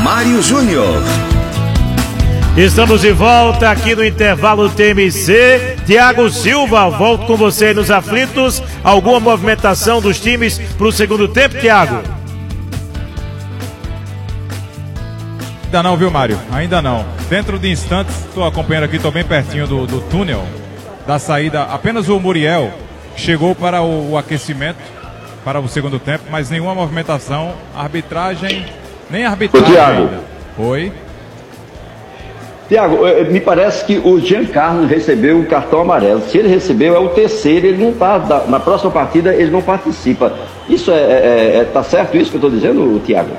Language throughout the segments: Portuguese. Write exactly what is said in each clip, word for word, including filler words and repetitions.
Mário Júnior. Estamos de volta aqui no intervalo T M C. Tiago Silva, volto com você aí nos aflitos. Alguma movimentação dos times para o segundo tempo, Tiago? Ainda não, viu, Mário? Ainda não. Dentro de instantes, estou acompanhando aqui, estou bem pertinho do, do túnel da saída. Apenas o Muriel chegou para o, o aquecimento, para o segundo tempo, mas nenhuma movimentação. Arbitragem, nem arbitragem ainda. Oi? Tiago, me parece que o Giancarlo recebeu o cartão amarelo. Se ele recebeu, é o terceiro, ele não está. Na próxima partida, ele não participa. Isso é, é, é tá certo isso que eu estou dizendo, Tiago?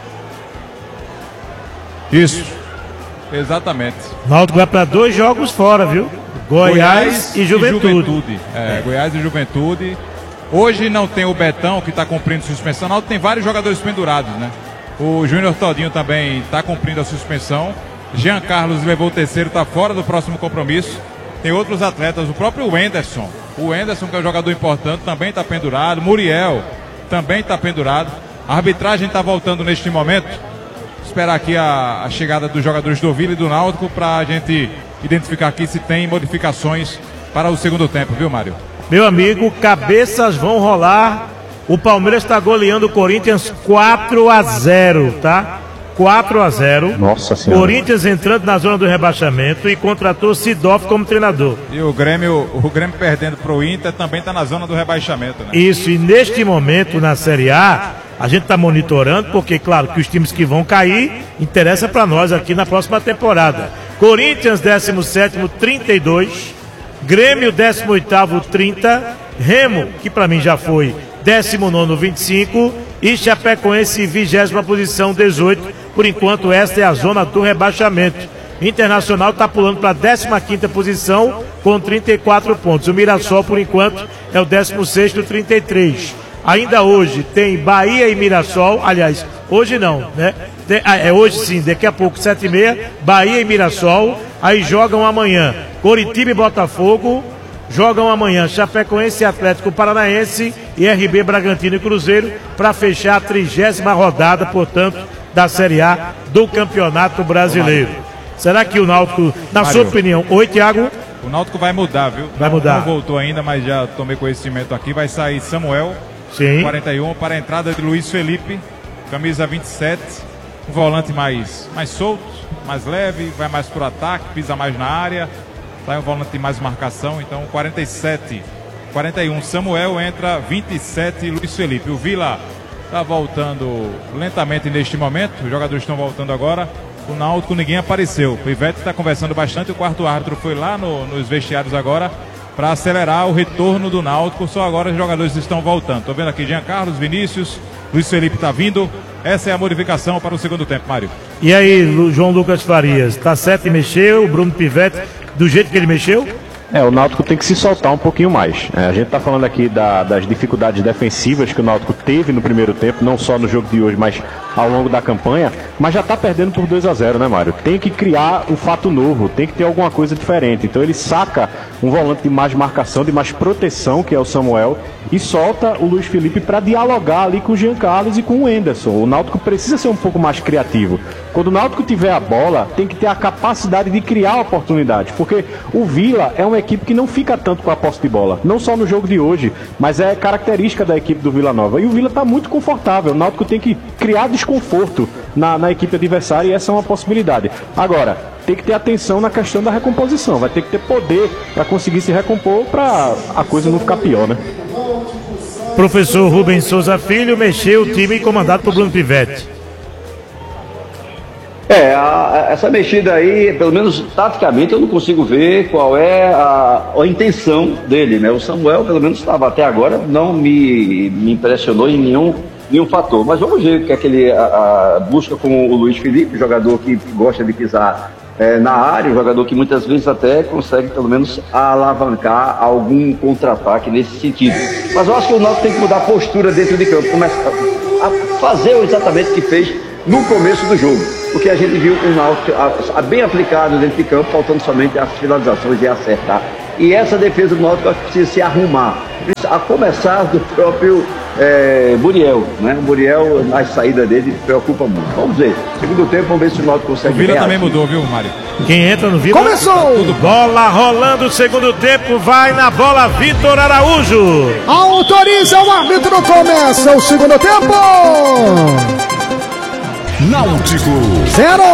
Isso, exatamente. Náutico vai para dois jogos fora, viu? Goiás, Goiás e Juventude. E Juventude. É, é. Goiás e Juventude. Hoje não tem o Betão, que está cumprindo suspensão. Náutico tem vários jogadores pendurados, né? O Júnior Todinho também está cumprindo a suspensão. Jean Carlos levou o terceiro, está fora do próximo compromisso. Tem outros atletas, o próprio Wenderson. O Wenderson, que é um jogador importante, também está pendurado. Muriel também está pendurado. A arbitragem está voltando neste momento. Esperar aqui a, a chegada dos jogadores do Vila e do Náutico para a gente identificar aqui se tem modificações para o segundo tempo, viu, Mário? Meu amigo, cabeças vão rolar. O Palmeiras está goleando o Corinthians quatro a zero, tá? quatro a zero. Nossa Senhora. Corinthians entrando na zona do rebaixamento e contratou Sidoff como treinador. E o Grêmio, o Grêmio perdendo para o Inter também está na zona do rebaixamento, né? Isso, e neste momento na Série A, a gente está monitorando, porque claro que os times que vão cair, interessa para nós aqui na próxima temporada. Corinthians, décimo sétimo, trinta e dois. Grêmio, décimo oitavo, trinta. Remo, que para mim já foi décimo nono, vinte e cinco. E Chapecoense, vigésima posição, dezoito. Por enquanto, esta é a zona do rebaixamento. Internacional está pulando para a décima quinta posição com trinta e quatro pontos. O Mirassol, por enquanto, é o décimo sexto, trinta e três. Ainda hoje tem Bahia e Mirassol. Aliás, hoje não, né? Tem, ah, é hoje sim, daqui a pouco, sete e meia, Bahia e Mirassol. Aí jogam amanhã Coritiba e Botafogo. Jogam amanhã Chapecoense e Atlético Paranaense e R B Bragantino e Cruzeiro para fechar a trigésima rodada, portanto, da Série A do Campeonato Brasileiro. Será que o Náutico, na Mário, sua opinião, oi, Tiago? O Náutico vai mudar, viu? Vai mudar. Não voltou ainda, mas já tomei conhecimento aqui. Vai sair Samuel, sim, quarenta e um, para a entrada de Luiz Felipe, camisa vinte e sete. Um volante mais, mais solto, mais leve, vai mais pro ataque, pisa mais na área. Sai um volante de mais marcação, então quarenta e sete, quarenta e um Samuel, entra vinte e sete Luiz Felipe. O Vila está voltando lentamente neste momento, os jogadores estão voltando agora. O Náutico, ninguém apareceu. O Ivete está conversando bastante, o quarto árbitro foi lá no, nos vestiários agora para acelerar o retorno do Náutico. Só agora os jogadores estão voltando. Estou vendo aqui Jean Carlos, Vinícius, Luiz Felipe está vindo. Essa é a modificação para o segundo tempo, Mário. E aí, João Lucas Farias, tá certo e mexeu, o Bruno Pivete, do jeito que ele mexeu? É, o Náutico tem que se soltar um pouquinho mais. É, a gente está falando aqui da, das dificuldades defensivas que o Náutico teve no primeiro tempo, não só no jogo de hoje, mas ao longo da campanha, mas já está perdendo por dois a zero, né, Mário? Tem que criar um fato novo, tem que ter alguma coisa diferente. Então ele saca um volante de mais marcação, de mais proteção, que é o Samuel, e solta o Luiz Felipe para dialogar ali com o Jean Carlos e com o Wenderson. O Náutico precisa ser um pouco mais criativo. Quando o Náutico tiver a bola, tem que ter a capacidade de criar oportunidades, porque o Vila é uma equipe que não fica tanto com a posse de bola, não só no jogo de hoje, mas é característica da equipe do Vila Nova. E o Vila está muito confortável. O Náutico tem que criar desconforto na, na equipe adversária, e essa é uma possibilidade. Agora, tem que ter atenção na questão da recomposição, vai ter que ter poder para conseguir se recompor, para a coisa não ficar pior, né? Professor Rubens Souza Filho mexeu o time comandado por Bruno Pivete. É, a, essa mexida aí, pelo menos taticamente, eu não consigo ver qual é a, a intenção dele, né? O Samuel, pelo menos, estava até agora, não me, me impressionou em nenhum, nenhum fator. Mas vamos ver o que é que ele a, a, busca com o Luiz Felipe, jogador que gosta de pisar é, na área, um jogador que muitas vezes até consegue, pelo menos, alavancar algum contra-ataque nesse sentido. Mas eu acho que o Náutico tem que mudar a postura dentro de campo, começa a, a fazer exatamente o que fez no começo do jogo, porque a gente viu um Náutico a, a, bem aplicado dentro de campo, faltando somente as finalizações e acertar. E essa defesa do Náutico precisa se arrumar, a começar do próprio é, Muriel, né? O Muriel, na saída dele, preocupa muito. Vamos ver. Segundo tempo, vamos ver se o Náutico consegue. O Vila também mudou, viu, Mário? Quem entra no Vila... Começou! Tudo bola rolando, segundo tempo, vai na bola Vitor Araújo. Autoriza o árbitro, começa o segundo tempo. Náutico Zero.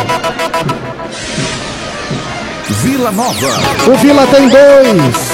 Vila Nova. O Vila tem dois.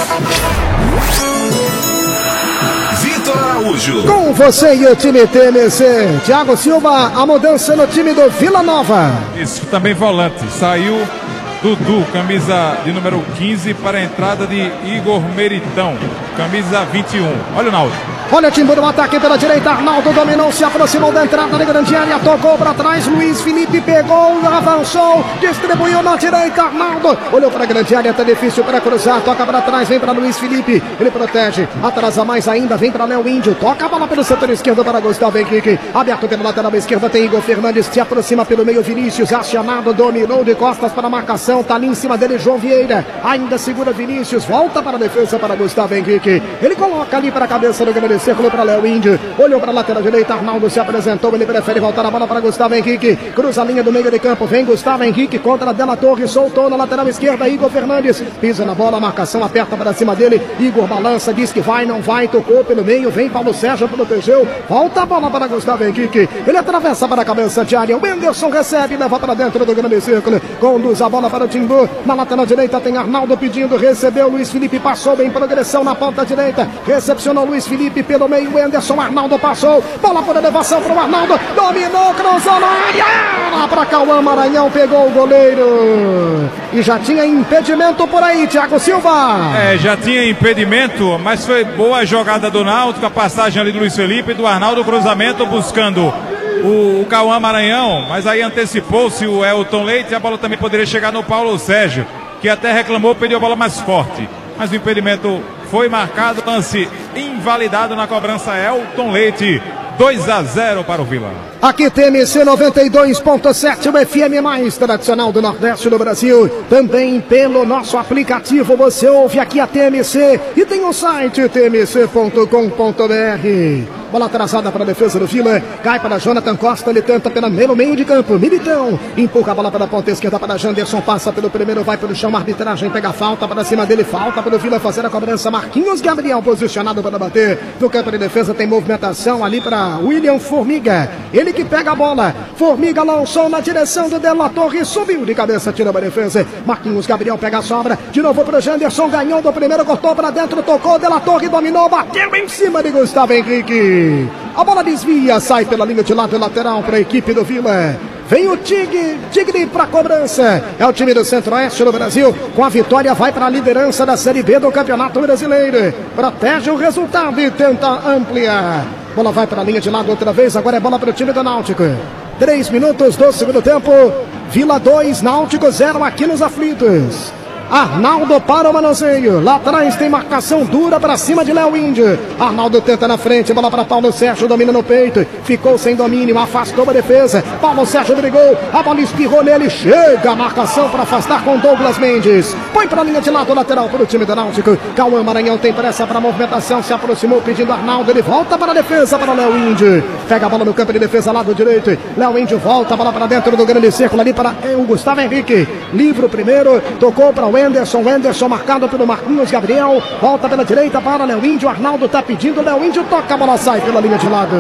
Vitor Araújo. Com você e o time T M C. Thiago Silva, a mudança no time do Vila Nova. Isso, também volante. Saiu Dudu, camisa de número quinze, para a entrada de Igor Meritão, camisa vinte e um. Olha o Náutico. Olha o Timbu no ataque pela direita, Arnaldo dominou, se aproximou da entrada da grande área, tocou para trás, Luiz Felipe pegou, avançou, distribuiu na direita, Arnaldo, olhou para a grande área, tá difícil para cruzar, toca para trás, vem para Luiz Felipe, ele protege, atrasa mais ainda, vem para Léo Índio, toca a bola pelo setor esquerdo para Gustavo Henrique, aberto pela lateral esquerda, tem Igor Fernandes, se aproxima pelo meio, Vinícius, acionado, dominou de costas para a marcação, tá ali em cima dele, João Vieira, ainda segura Vinícius, volta para a defesa para Gustavo Henrique, ele coloca ali para a cabeça do grande círculo para Léo Índio, olhou para a lateral direita, Arnaldo se apresentou, ele prefere voltar a bola para Gustavo Henrique, cruza a linha do meio de campo, vem Gustavo Henrique contra a Della Torre, soltou na lateral esquerda, Igor Fernandes, pisa na bola, a marcação aperta para cima dele, Igor balança, diz que vai, não vai, tocou pelo meio, vem Paulo Sérgio, protegeu, volta a bola para Gustavo Henrique, ele atravessa para a cabeça de área, o Menderson recebe, leva para dentro do grande círculo, conduz a bola para o Timbu, na lateral direita tem Arnaldo pedindo, recebeu, Luiz Felipe passou em progressão na ponta direita, recepcionou Luiz Felipe pelo meio, o Anderson, Arnaldo passou, bola por elevação para o Arnaldo, dominou, cruzou na área, para Cauã Maranhão, pegou o goleiro, e já tinha impedimento por aí, Thiago Silva. É, já tinha impedimento, mas foi boa a jogada do Náutico, a passagem ali do Luiz Felipe e do Arnaldo, cruzamento buscando o, o Cauã Maranhão, mas aí antecipou-se o Elton Leite, a bola também poderia chegar no Paulo Sérgio, que até reclamou, pediu a bola mais forte, mas o impedimento foi marcado, lance invalidado na cobrança, Elton Leite, dois a zero para o Vila. Aqui T M C noventa e dois ponto sete, o F M mais tradicional do Nordeste do Brasil. Também pelo nosso aplicativo você ouve aqui a T M C e tem o site t m c ponto com ponto b r. Bola atrasada para a defesa do Vila, cai para Jonathan Costa, ele tenta pela meio meio de campo, Militão, empurra a bola para a ponta esquerda para Janderson, passa pelo primeiro, vai pelo chão, arbitragem, pega a falta para cima dele, falta para o Vila fazer a cobrança, Marquinhos Gabriel posicionado para bater, no campo de defesa tem movimentação ali para William Formiga, ele que pega a bola, Formiga lançou na direção do Della Torre, subiu de cabeça, tira a defesa, Marquinhos Gabriel pega a sobra, de novo para o Janderson, ganhou do primeiro, cortou para dentro, tocou, Della Torre dominou, bateu em cima de Gustavo Henrique. A bola desvia, sai pela linha de lado lateral para a equipe do Vila. Vem o Tigre, Tigre para a cobrança. É o time do Centro-Oeste do Brasil. Com a vitória vai para a liderança da Série B do Campeonato Brasileiro. Protege o resultado e tenta ampliar. Bola vai para a linha de lado outra vez. Agora é bola para o time do Náutico. Três minutos do segundo tempo. Vila dois, Náutico zero aqui nos aflitos. Arnaldo para o manuseio, lá atrás tem marcação dura para cima de Léo Índio, Arnaldo tenta na frente, bola para Paulo Sérgio, domina no peito, ficou sem domínio, afastou a defesa, Paulo Sérgio brigou, a bola espirrou nele, chega a marcação para afastar com Douglas Mendes, põe para a linha de lado lateral para o time do Náutico, Cauã Maranhão tem pressa para a movimentação, se aproximou pedindo Arnaldo, ele volta para a defesa para Léo Índio, pega a bola no campo de defesa lado direito, Léo Índio volta a bola para dentro do grande círculo ali para o Gustavo Henrique, livre o primeiro, tocou para o Anderson, Anderson marcado pelo Marquinhos Gabriel, volta pela direita para Léo Índio, Arnaldo tá pedindo, Léo Índio toca, a bola sai pela linha de lado.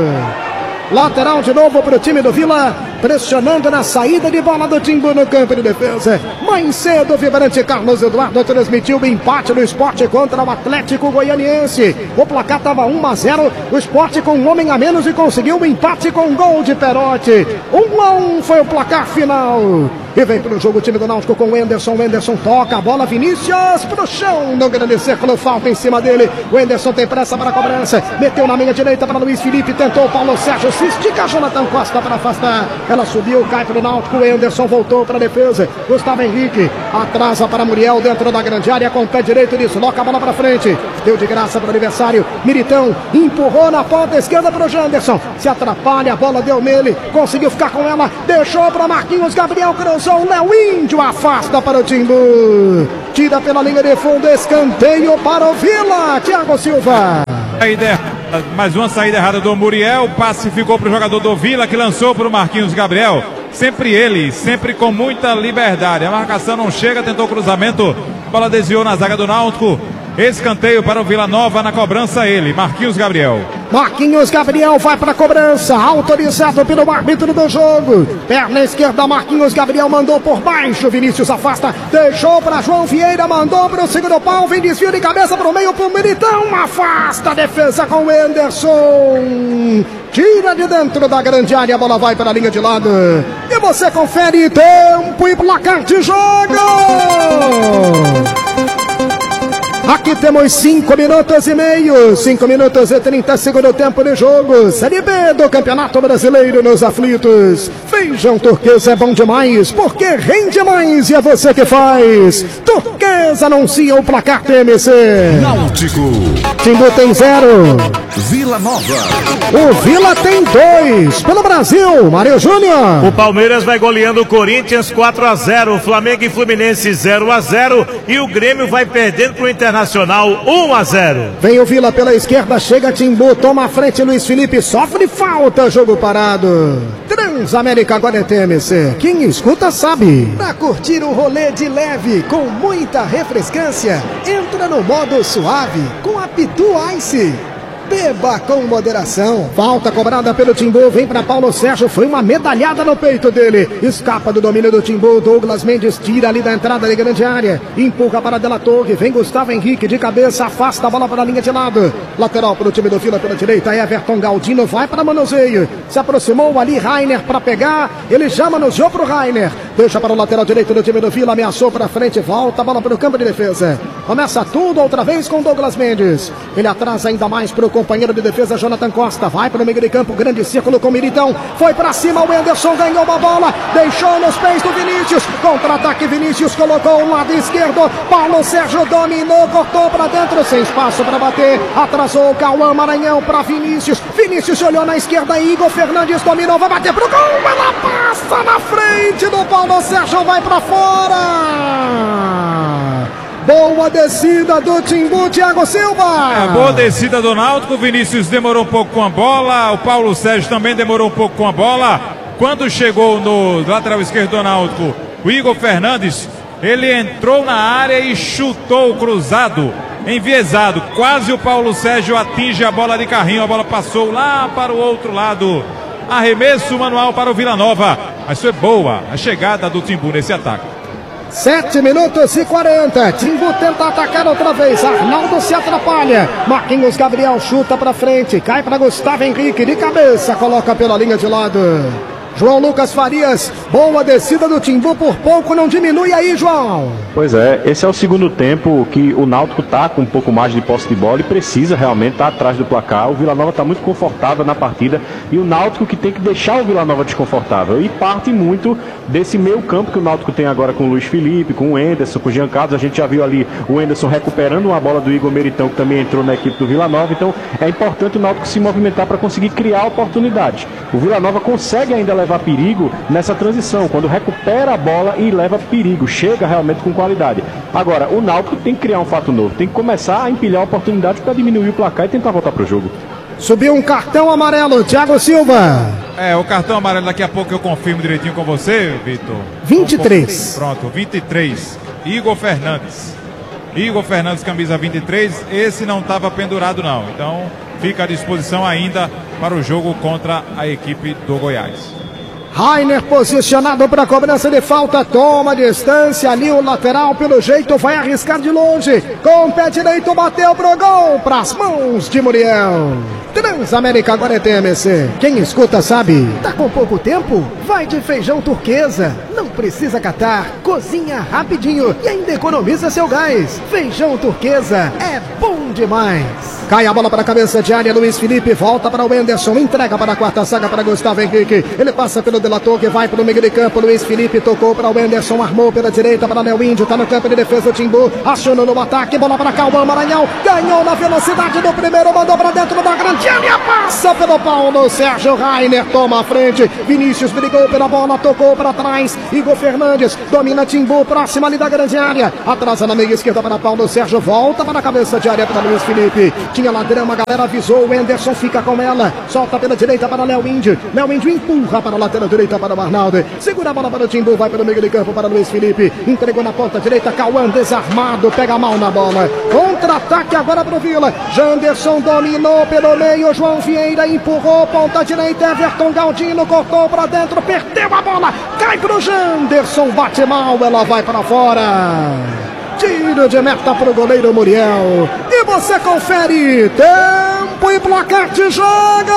Lateral de novo para o time do Vila, pressionando na saída de bola do Timbu no campo de defesa. Mais cedo, o vibrante Carlos Eduardo transmitiu o empate do Sport contra o Atlético Goianiense. O placar estava um a zero, o Sport com um homem a menos e conseguiu um empate com gol de Perotti. um a um foi o placar final. E vem para o jogo o time do Náutico com o Anderson. O Anderson toca a bola, Vinícius pro chão, no grande círculo, falta em cima dele. O Anderson tem pressa para a cobrança, meteu na meia direita para Luiz Felipe, tentou Paulo Sérgio, se estica Jonathan Costa para afastar. Ela subiu, cai para o Náutico, o Anderson voltou para a defesa. Gustavo Henrique atrasa para Muriel dentro da grande área com o pé direito, desloca a bola para frente. Deu de graça para o adversário. Militão empurrou na ponta esquerda para o Janderson. Se atrapalha, a bola deu nele, conseguiu ficar com ela, deixou para Marquinhos Gabriel, cruzou. O Léo Índio afasta para o Timbu. Tira pela linha de fundo, escanteio para o Vila. Thiago Silva. A ideia Mais uma saída errada do Muriel, o passe ficou para o jogador do Vila, que lançou para o Marquinhos Gabriel. Sempre ele, sempre com muita liberdade. A marcação não chega, tentou cruzamento, a bola desviou na zaga do Náutico. Escanteio para o Vila Nova, na cobrança ele, Marquinhos Gabriel. Marquinhos Gabriel vai para a cobrança, autorizado pelo árbitro do jogo. Perna esquerda, Marquinhos Gabriel mandou por baixo, Vinícius afasta, deixou para João Vieira, mandou para o segundo pau, vem desvio de cabeça para o meio para o Militão, afasta a defesa com o Enderson. Tira de dentro da grande área, a bola vai para a linha de lado. E você confere tempo e placar de jogo. Aqui temos cinco minutos e meio, cinco minutos e trinta segundo tempo de jogo. Série B do Campeonato Brasileiro nos aflitos. Feijão Turquesa é bom demais, porque rende mais e é você que faz. Turquesa anuncia o placar T M C. Náutico. Timbu tem zero. Vila Nova. O Vila tem dois. Pelo Brasil, Mário Júnior. O Palmeiras vai goleando o Corinthians quatro a zero. Flamengo e Fluminense zero a zero. E o Grêmio vai perdendo pro Internacional um a zero. Vem o Vila pela esquerda, chega Timbu, toma a frente, Luiz Felipe sofre falta, jogo parado. Transamérica agora é T M C, quem escuta sabe. Pra curtir o rolê de leve, com muita refrescância, entra no modo suave, com a Pitu Ice. Beba com moderação. Falta cobrada pelo Timbu, vem para Paulo Sérgio, foi uma medalhada no peito dele. Escapa do domínio do Timbu, Douglas Mendes tira ali da entrada da grande área. Empurra para Della Torre, vem Gustavo Henrique de cabeça, afasta a bola para a linha de lado. Lateral para o time do Vila pela direita, Everton Galdino vai para manuseio. Se aproximou ali Rainer para pegar, ele já manuseou para o Rainer. Deixa para o lateral direito do time do Vila, ameaçou para frente, volta a bola para o campo de defesa. Começa tudo outra vez com Douglas Mendes. Ele atrasa ainda mais para o companheiro de defesa, Jonathan Costa, vai para o meio de campo, grande círculo com o Militão, foi para cima, o Enderson ganhou uma bola, deixou nos pés do Vinícius, contra-ataque, Vinícius colocou o lado esquerdo, Paulo Sérgio dominou, cortou para dentro, sem espaço para bater, atrasou o Cauã Maranhão para Vinícius, Vinícius olhou na esquerda, Igor Fernandes dominou, vai bater pro gol, ela passa na frente do Paulo Sérgio, vai para fora. Boa descida do Timbu, Thiago Silva. É, boa descida do Náutico. O Vinícius demorou um pouco com a bola. O Paulo Sérgio também demorou um pouco com a bola. Quando chegou no lateral esquerdo do Náutico, o Igor Fernandes, ele entrou na área e chutou o cruzado, enviesado. Quase o Paulo Sérgio atinge a bola de carrinho. A bola passou lá para o outro lado. Arremesso manual para o Vila Nova. Mas foi boa a chegada do Timbu nesse ataque. sete minutos e quarenta. Timbu tenta atacar outra vez. Arnaldo se atrapalha. Marquinhos Gabriel chuta pra frente. Cai para Gustavo Henrique de cabeça. Coloca pela linha de lado. João Lucas Farias, boa descida do Timbu, por pouco não diminui aí, João. Pois é, esse é o segundo tempo que o Náutico tá com um pouco mais de posse de bola e precisa realmente estar tá atrás do placar. O Vila Nova está muito confortável na partida e o Náutico que tem que deixar o Vila Nova desconfortável. E parte muito desse meio campo que o Náutico tem agora com o Luiz Felipe, com o Enderson, com o Jean Carlos. A gente já viu ali o Enderson recuperando uma bola do Igor Meritão, que também entrou na equipe do Vila Nova. Então é importante o Náutico se movimentar para conseguir criar oportunidades. O Vila Nova consegue ainda levar perigo nessa transição, quando recupera a bola e leva perigo, chega realmente com qualidade. Agora, o Náutico tem que criar um fato novo, tem que começar a empilhar oportunidades para diminuir o placar e tentar voltar para o jogo. Subiu um cartão amarelo, Thiago Silva. É, o cartão amarelo daqui a pouco eu confirmo direitinho com você, Vitor. vinte e três. Pronto, vinte e três. Igor Fernandes. Igor Fernandes, camisa vinte e três. Esse não estava pendurado não, então fica à disposição ainda para o jogo contra a equipe do Goiás. Rainer posicionado para cobrança de falta, toma distância ali, o lateral pelo jeito vai arriscar de longe, com o pé direito bateu pro gol, pras mãos de Muriel. Transamérica agora é T M C, quem escuta sabe. Tá com pouco tempo? Vai de Feijão Turquesa, não precisa catar, cozinha rapidinho e ainda economiza seu gás. Feijão Turquesa é bom demais. Cai a bola para a cabeça de área, Luiz Felipe volta para o Enderson, entrega para a quarta saga para Gustavo Henrique, ele passa pelo Della Torre, vai para o meio de campo, Luiz Felipe tocou para o Enderson, armou pela direita para Léo Índio, tá no campo de defesa o Timbu, acionou no ataque, bola para Cauã Maranhão, ganhou na velocidade do primeiro, mandou para dentro da grande área, passa pelo Paulo Sérgio, Rainer toma a frente, Vinícius brigou pela bola, tocou para trás, Igor Fernandes domina Timbu, próxima ali da grande área, atrasa na meia esquerda para Paulo Sérgio, volta para a cabeça de área para Luiz Felipe, tinha ladrão, a galera avisou, o Anderson fica com ela, solta pela direita para Léo Índio, Léo Índio empurra para a lateral direita para o Arnaldo, segura a bola para o Timbu, vai pelo meio de campo para Luiz Felipe, entregou na ponta direita, Cauã desarmado, pega mal na bola, contra-ataque agora para o Vila, Janderson dominou pelo meio, João Vieira empurrou, ponta direita, Everton Galdino cortou para dentro, perdeu a bola, cai para o Janderson, bate mal, ela vai para fora. Tiro de meta para o goleiro Muriel. E você confere tempo e placar de jogo.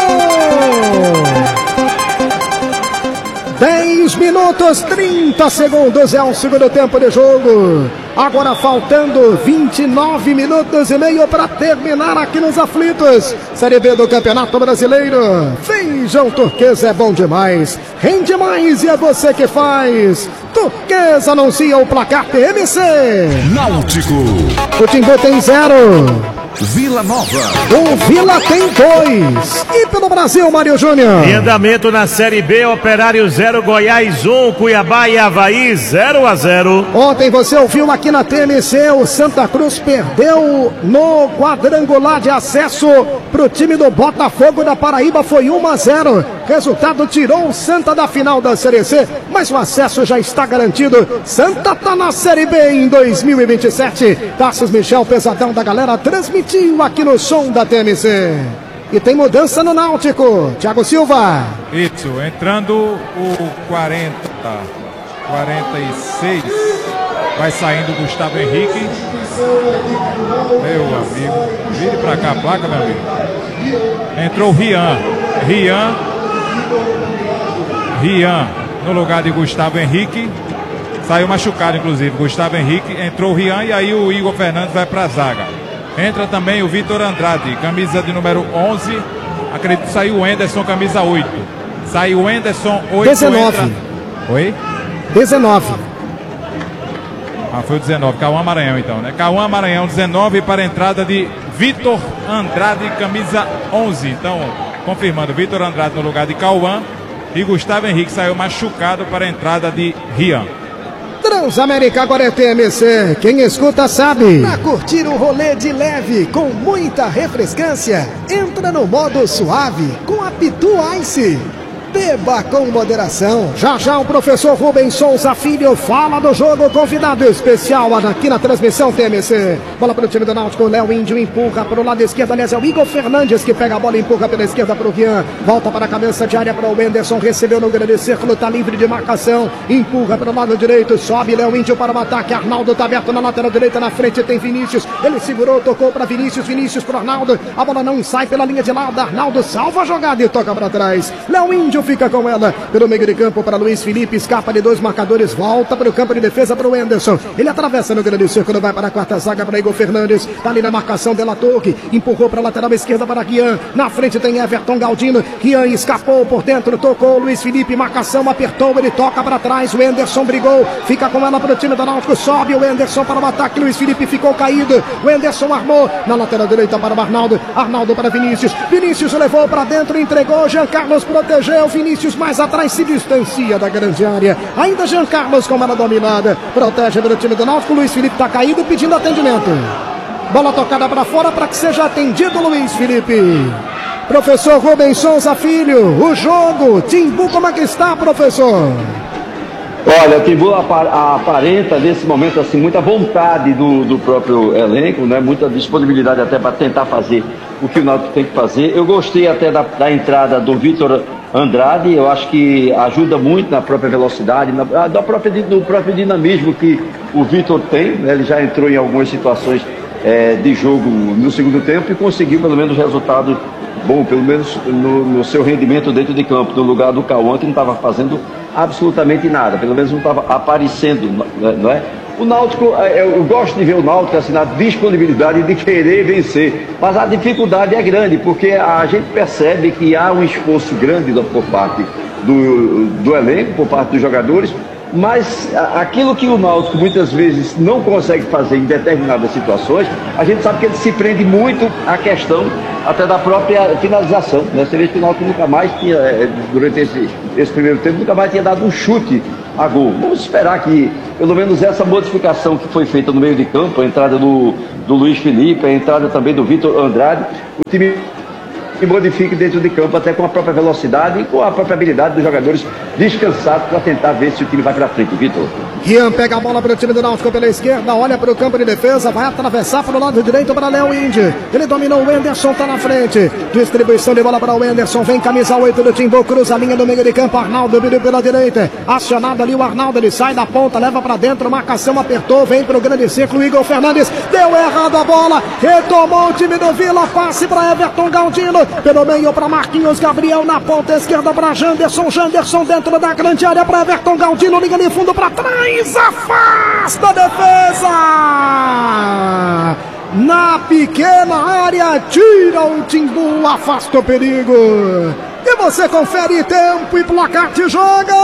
dez minutos, trinta segundos é o segundo tempo de jogo. Agora faltando vinte e nove minutos e meio para terminar aqui nos aflitos. Série B do Campeonato Brasileiro. Feijão Turquesa é bom demais. Rende mais e é você que faz. Turquesa anuncia o placar T M C. Náutico. O Timbu tem zero. Vila Nova. O Vila tem dois. E pelo Brasil, Mário Júnior. Em andamento na Série B, Operário zero, Goiás um, Cuiabá e Avaí zero a zero. Ontem você ouviu aqui na T M C, o Santa Cruz perdeu no quadrangular de acesso para o time do Botafogo da Paraíba, foi um a zero. Resultado tirou o Santa da final da Série C, mas o acesso já está garantido. Santa tá na Série B em dois mil e vinte e sete. Tassos Michel, pesadão da galera, transmitiu aqui no som da T M C. E tem mudança no Náutico. Thiago Silva. Isso, entrando o quarenta, quarenta e seis, vai saindo o Gustavo Henrique. Meu amigo, vire pra cá a placa, meu amigo. Entrou o Rian. Rian. Rian no lugar de Gustavo Henrique. Saiu machucado, inclusive, Gustavo Henrique. Entrou o Rian e aí o Igor Fernandes vai pra zaga. Entra também o Vitor Andrade, camisa de número onze. Acredito que saiu o Anderson, camisa oito. Saiu o Anderson, oito. dezenove. Entra... Oi? dezenove. Ah, foi o dezenove. Cauã Maranhão, então, né? Cauã Maranhão, dezenove, para a entrada de Vitor Andrade, camisa onze. Então, confirmando, Vitor Andrade no lugar de Cauã. E Gustavo Henrique saiu machucado para a entrada de Rian. Transamérica agora é T M C, quem escuta sabe. Pra curtir um rolê de leve com muita refrescância, entra no modo suave com a Pitu Ice. Beba com moderação. Já já o professor Rubens Souza Filho fala do jogo, convidado especial aqui na transmissão T M C. Bola para o time do Náutico, Léo Índio empurra para o lado esquerdo, aliás é o Igor Fernandes que pega a bola e empurra pela esquerda para o Rian. Volta para a cabeça de área para o Anderson, recebeu no grande círculo, está livre de marcação, empurra para o lado direito, sobe Léo Índio para o ataque, Arnaldo está aberto na lateral direita, na frente tem Vinícius, ele segurou, tocou para Vinícius, Vinícius para o Arnaldo, a bola não sai pela linha de lado, Arnaldo salva a jogada e toca para trás, Léo Índio fica com ela, pelo meio de campo para Luiz Felipe, escapa de dois marcadores, volta para o campo de defesa para o Anderson, ele atravessa no grande círculo, vai para a quarta zaga para Igor Fernandes, tá ali na marcação Della Torre, empurrou para a lateral esquerda para Rian, na frente tem Everton Galdino, Rian escapou por dentro, tocou, Luiz Felipe, marcação, apertou, ele toca para trás, o Anderson brigou, fica com ela para o time do Náutico, sobe o Anderson para o ataque, Luiz Felipe ficou caído, o Anderson armou, na lateral direita para o Arnaldo, Arnaldo para Vinícius, Vinícius levou para dentro, entregou, Jean Carlos protegeu, Vinícius mais atrás se distancia da grande área, ainda Jean Carlos com ela dominada, protege pelo time do Náutico, Luiz Felipe está caído pedindo atendimento, bola tocada para fora para que seja atendido Luiz Felipe. Professor Rubens Souza Filho, o jogo, Timbu, como é que está, professor? Olha, o Timbu aparenta nesse momento assim muita vontade do, do próprio elenco, né? Muita disponibilidade até para tentar fazer o que o Náutico tem que fazer. Eu gostei até da, da entrada do Vitor Andrade, eu acho que ajuda muito na própria velocidade, na, da própria, do próprio dinamismo que o Vitor tem, né? Ele já entrou em algumas situações é, de jogo no segundo tempo e conseguiu pelo menos resultado bom, pelo menos no, no seu rendimento dentro de campo, no lugar do Cauã, que não estava fazendo absolutamente nada, pelo menos não estava aparecendo, não é? O Náutico, eu gosto de ver o Náutico assim, na disponibilidade de querer vencer, mas a dificuldade é grande, porque a gente percebe que há um esforço grande por parte do, do elenco, por parte dos jogadores, mas aquilo que o Náutico muitas vezes não consegue fazer em determinadas situações, a gente sabe que ele se prende muito à questão até da própria finalização, né? Você vê que o Náutico nunca mais tinha, durante esse, esse primeiro tempo, nunca mais tinha dado um chute a gol. Vamos esperar que, pelo menos essa modificação que foi feita no meio de campo, a entrada do, do Luiz Felipe, a entrada também do Vitor Andrade, o time que modifique dentro de campo, até com a própria velocidade e com a própria habilidade dos jogadores descansados para tentar ver se o time vai para frente. Vitor. Rian pega a bola para o time do Náutico pela esquerda, olha para o campo de defesa, vai atravessar para o lado direito para Léo Índio. Ele dominou, o Enderson está na frente. Distribuição de bola para o Enderson, vem camisa oito do Timbu, cruza a linha do meio de campo, Arnaldo vindo pela direita. Acionado ali o Arnaldo, ele sai da ponta, leva para dentro, marcação apertou, vem para o grande círculo, Igor Fernandes, deu errado a bola, retomou o time do Vila, passe para Everton Galdino. Pelo meio para Marquinhos Gabriel, na ponta esquerda para Janderson, Janderson dentro da grande área para Everton Galdino, liga de fundo para trás, afasta a defesa! Na pequena área, tira o Timbu, afasta o perigo. E você confere tempo e placar de jogo!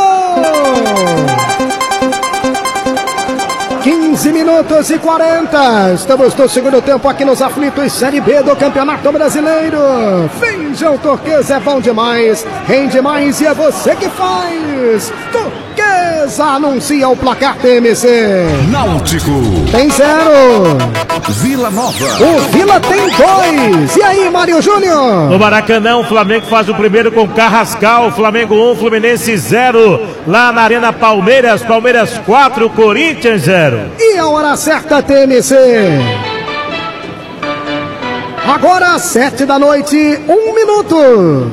quinze minutos e quarenta. Estamos no segundo tempo aqui nos aflitos Série B do Campeonato Brasileiro. Feijão Turquesa é bom demais, rende mais e é você que faz. Turquesa anuncia o placar T M C. Náutico tem zero. Vila Nova. O Vila tem dois. E aí, Mário Júnior? No Maracanã, o Flamengo faz o primeiro com Carrascal. Flamengo um, Fluminense zero. Lá na Arena Palmeiras, Palmeiras quatro, Corinthians zero. E a hora certa, T M C. Agora, sete da noite, um minuto.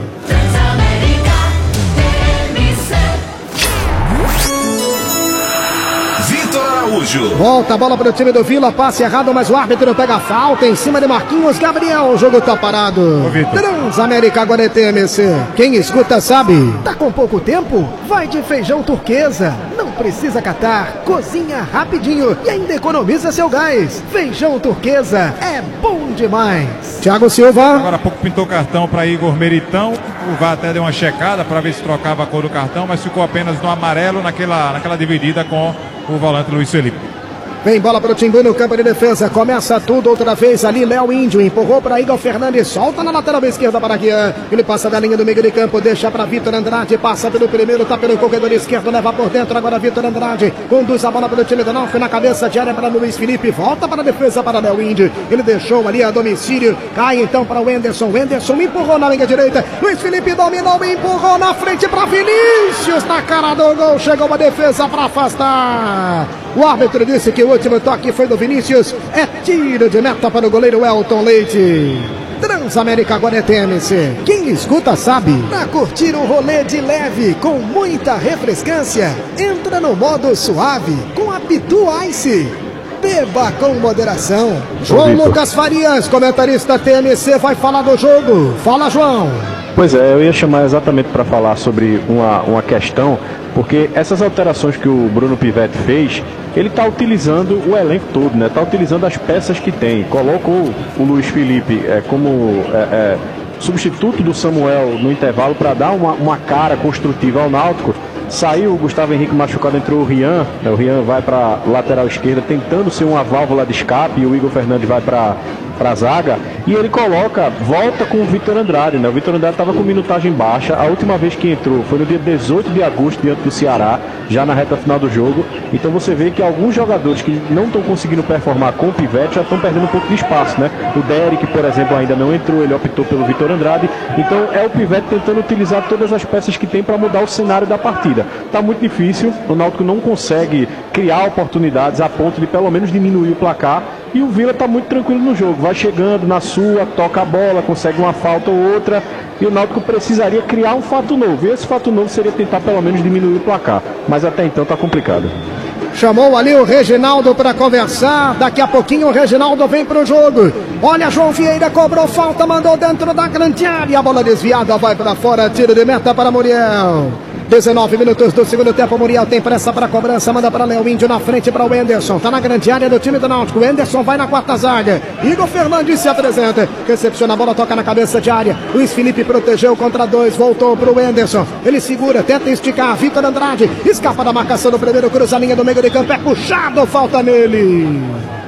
Volta a bola para o time do Vila, passe errado, mas o árbitro pega a falta em cima de Marquinhos Gabriel. O jogo tá parado. Transamérica agora é T M C. Quem escuta sabe. Tá com pouco tempo? Vai de Feijão Turquesa. Não precisa catar. Cozinha rapidinho e ainda economiza seu gás. Feijão Turquesa é bom demais. Thiago Silva. Agora há pouco pintou cartão para Igor Meritão. O V A R até deu uma checada para ver se trocava a cor do cartão, mas ficou apenas no amarelo naquela, naquela dividida com o volante Luiz Felipe. Vem bola para o Timbu no campo de defesa. Começa tudo outra vez ali. Léo Índio empurrou para Igor Fernandes. Solta na lateral esquerda para Guian. Ele passa da linha do meio de campo. Deixa para Vitor Andrade. Passa pelo primeiro. Tá pelo corredor esquerdo. Leva por dentro. Agora Vitor Andrade. Conduz a bola para o time do Náutico. Na cabeça de área para Luiz Felipe. Volta para a defesa para Léo Índio. Ele deixou ali a domicílio. Cai então para o Enderson. O Enderson empurrou na linha direita. Luiz Felipe dominou. Empurrou na frente para Vinícius. Na cara do gol. Chegou uma defesa para afastar. O árbitro disse que o último toque foi do Vinícius. É tiro de meta para o goleiro Elton Leite. Transamérica agora é T M C. Quem escuta sabe. Pra curtir um rolê de leve com muita refrescância, entra no modo suave com a Pitu Ice. Beba com moderação. João Lucas Farias, comentarista T M C, vai falar do jogo. Fala, João. Pois é, eu ia chamar exatamente para falar sobre uma, uma questão, porque essas alterações que o Bruno Pivetti fez, ele está utilizando o elenco todo, né? Está utilizando as peças que tem. Colocou o Luiz Felipe é, como é, é, substituto do Samuel no intervalo para dar uma, uma cara construtiva ao Náutico. Saiu o Gustavo Henrique machucado, entrou o Rian. O Rian vai para lateral esquerda tentando ser uma válvula de escape, e o Igor Fernandes vai para para a zaga, e ele coloca, volta com o Vitor Andrade, né? O Vitor Andrade estava com minutagem baixa. A última vez que entrou foi no dia dezoito de agosto diante do Ceará, já na reta final do jogo. Então você vê que alguns jogadores que não estão conseguindo performar com o Pivetti já estão perdendo um pouco de espaço, né? O Derek, por exemplo, ainda não entrou, ele optou pelo Vitor Andrade. Então é o Pivetti tentando utilizar todas as peças que tem para mudar o cenário da partida. Tá muito difícil, o Náutico não consegue criar oportunidades a ponto de pelo menos diminuir o placar, e o Vila tá muito tranquilo no jogo, vai chegando na sua, toca a bola, consegue uma falta ou outra, e o Náutico precisaria criar um fato novo, e esse fato novo seria tentar pelo menos diminuir o placar, mas até então tá complicado. Chamou ali o Reginaldo para conversar. Daqui a pouquinho o Reginaldo vem para o jogo. Olha, João Vieira cobrou falta, mandou dentro da grande área. A bola desviada vai para fora, tiro de meta para Muriel. dezenove minutos do segundo tempo, Muriel tem pressa para a cobrança, manda para Léo Índio na frente para o Enderson, tá na grande área do time do Náutico. O Enderson vai na quarta zaga, Igor Fernandes se apresenta, recepciona a bola, toca na cabeça de área. Luiz Felipe protegeu contra dois, voltou para o Enderson, ele segura, tenta esticar, Vitor Andrade escapa da marcação do primeiro, cruza a linha do meio de campo, é puxado, falta nele.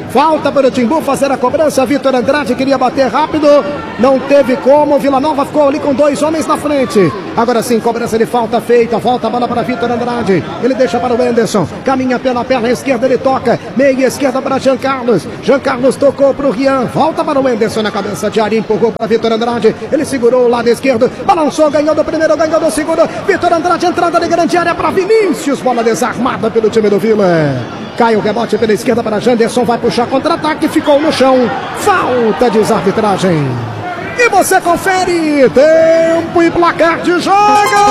Falta para o Timbu fazer a cobrança. Vitor Andrade queria bater rápido, não teve como. Vila Nova ficou ali com dois homens na frente. Agora sim, cobrança de falta feita. Volta a bola para Vitor Andrade. Ele deixa para o Anderson. Caminha pela perna esquerda, ele toca. Meia esquerda para Jean Carlos. Jean Carlos tocou para o Rian. Volta para o Anderson na cabeça de área. Empurrou para Vitor Andrade. Ele segurou o lado esquerdo. Balançou, ganhou do primeiro, ganhou do segundo. Vitor Andrade entrando de grande área para Vinícius. Bola desarmada pelo time do Vila. Cai o rebote pela esquerda para Janderson. Vai puxar contra-ataque. Ficou no chão. Falta de arbitragem. E você confere. Tempo e placar de jogo.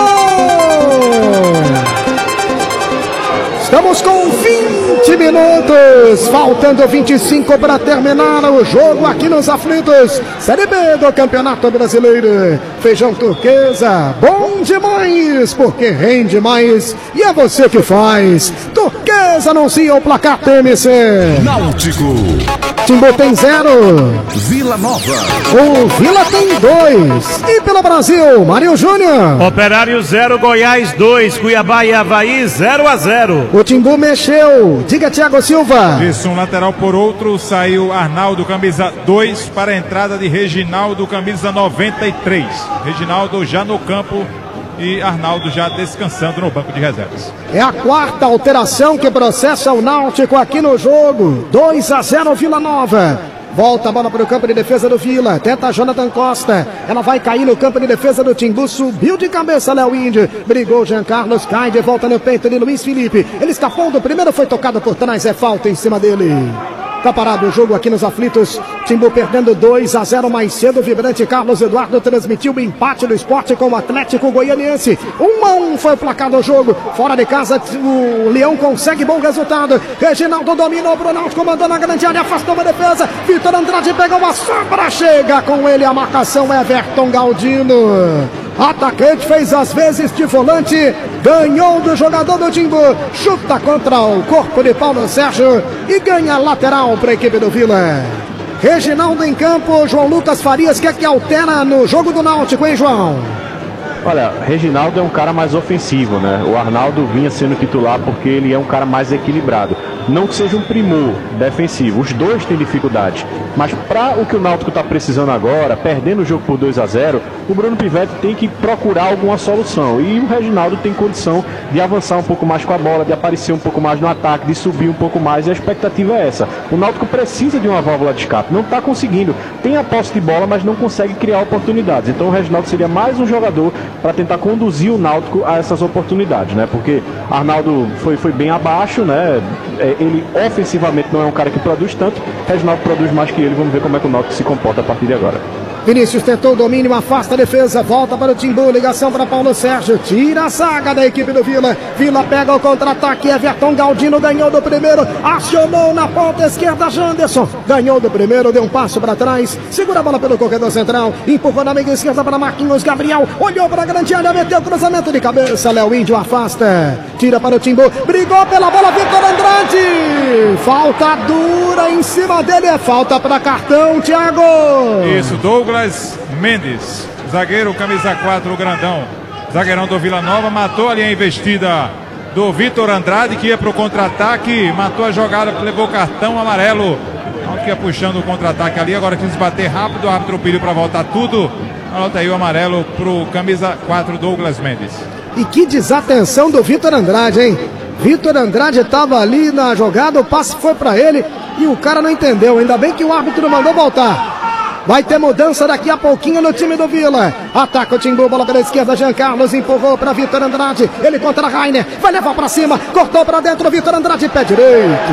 Estamos com vinte minutos, faltando vinte e cinco para terminar o jogo aqui nos aflitos. Série B do Campeonato Brasileiro. Feijão Turquesa, bom demais, porque rende mais. E é você que faz. Turquesa anuncia o placar T M C. Náutico. Timbu tem zero. Vila Nova. O Vila tem dois. E pelo Brasil, Mário Júnior. Operário zero, Goiás dois, Cuiabá e Avaí zero a zero. O Timbu mexeu. Diga, Thiago Silva. Isso, um lateral por outro. Saiu Arnaldo, camisa dois, para a entrada de Reginaldo, camisa noventa e três. Reginaldo já no campo e Arnaldo já descansando no banco de reservas. É a quarta alteração que processa o Náutico aqui no jogo. dois a zero Vila Nova. Volta a bola para o campo de defesa do Vila. Tenta Jonathan Costa. Ela vai cair no campo de defesa do Timbu. Subiu de cabeça Léo Índio. Brigou Jean Carlos. Cai de volta no peito de Luiz Felipe. Ele escapou do primeiro, foi tocado por trás. É falta em cima dele. Tá parado o jogo aqui nos aflitos. Timbu perdendo dois a zero mais cedo. O vibrante Carlos Eduardo transmitiu o empate do Sport com o Atlético Goianiense. um a um foi o placar do jogo. Fora de casa, o Leão consegue bom resultado. Reginaldo dominou pro Náutico, mandou na grande área, afastou a defesa. Vitor Andrade pegou uma sobra, chega com ele a marcação Everton Galdino. Atacante fez as vezes de volante, ganhou do jogador do Timbu, chuta contra o corpo de Paulo Sérgio e ganha lateral para a equipe do Vila. Reginaldo em campo, João Lucas Farias, que é que altera no jogo do Náutico, hein, João? Olha, Reginaldo é um cara mais ofensivo, né? O Arnaldo vinha sendo titular porque ele é um cara mais equilibrado. Não que seja um primor defensivo, os dois têm dificuldade. Mas para o que o Náutico está precisando agora, perdendo o jogo por dois a zero, o Bruno Pivetti tem que procurar alguma solução. E o Reginaldo tem condição de avançar um pouco mais com a bola, de aparecer um pouco mais no ataque, de subir um pouco mais. E a expectativa é essa. O Náutico precisa de uma válvula de escape. Não está conseguindo. Tem a posse de bola, mas não consegue criar oportunidades. Então o Reginaldo seria mais um jogador para tentar conduzir o Náutico a essas oportunidades, né? Porque Arnaldo foi, foi bem abaixo, né? Ele ofensivamente não é um cara que produz tanto. Reginaldo produz mais que ele. Vamos ver como é que o Náutico se comporta a partir de agora. Vinícius tentou o domínio, afasta a defesa, volta para o Timbu, ligação para Paulo Sérgio, tira a zaga da equipe do Vila. Vila pega o contra-ataque, Everton Galdino ganhou do primeiro, acionou na ponta esquerda Janderson, ganhou do primeiro, deu um passo para trás, segura a bola pelo corredor central, empurrou na meia esquerda para Marquinhos Gabriel, olhou para a grande área, meteu o cruzamento de cabeça, Léo Índio afasta, tira para o Timbu, brigou pela bola, Vitor Andrade, falta dura em cima dele, é falta para cartão, Thiago. Isso, Douglas Mendes, zagueiro, camisa quatro, o grandão, zagueirão do Vila Nova, matou ali a investida do Vitor Andrade, que ia para o contra-ataque, matou a jogada, levou cartão amarelo, que ia puxando o contra-ataque ali, agora quis bater rápido, o árbitro pediu para voltar tudo, anota aí o amarelo para o camisa quatro, Douglas Mendes. E que desatenção do Vitor Andrade, hein? Vitor Andrade estava ali na jogada, o passe foi para ele e o cara não entendeu, ainda bem que o árbitro mandou voltar. Vai ter mudança daqui a pouquinho no time do Vila. Ataca o Timbu, bola pela esquerda, Jean Carlos empurrou para Vitor Andrade. Ele contra Rainer, vai levar para cima, cortou para dentro, Vitor Andrade, pé direito.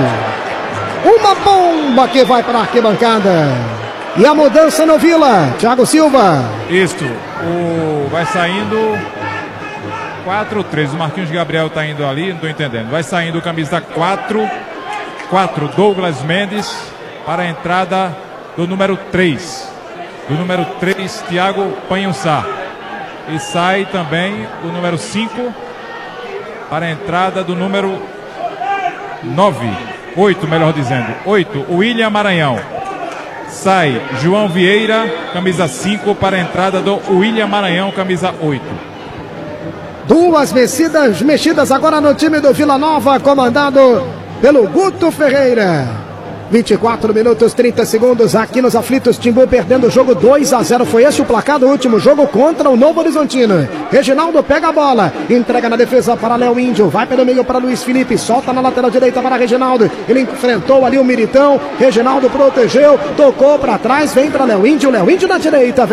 Uma bomba que vai para a arquibancada. E a mudança no Vila, Thiago Silva. Isto, o... vai saindo quatro três, o Marquinhos Gabriel está indo ali, não estou entendendo. Vai saindo o camisa quatro, quatro, Douglas Mendes, para a entrada do número três, do número três, Thiago Panhussá. E sai também o número cinco para a entrada do número nove, oito, melhor dizendo, oito, William Maranhão. Sai João Vieira, camisa cinco, para a entrada do William Maranhão, camisa oito. Duas mexidas, mexidas agora no time do Vila Nova, comandado pelo Guto Ferreira. vinte e quatro minutos, trinta segundos aqui nos aflitos. Timbu perdendo o jogo dois a zero. Foi esse o placar do último jogo contra o Novo Horizontino. Reginaldo pega a bola, entrega na defesa para Léo Índio. Vai pelo meio para Luiz Felipe. Solta na lateral direita para Reginaldo. Ele enfrentou ali o Miritão. Reginaldo protegeu, tocou para trás. Vem para Léo Índio. Léo Índio na direita.